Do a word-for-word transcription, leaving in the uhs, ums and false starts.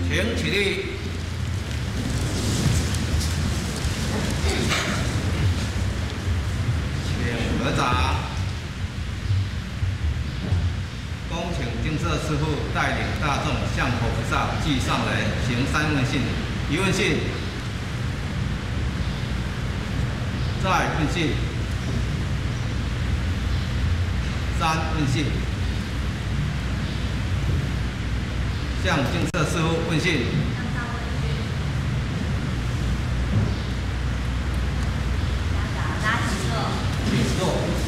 请起立。请合掌。恭请净色师父带领大众向佛菩萨祭上人行三问信：一问信，再问信，三问信。向净色师父问信。请坐。请坐。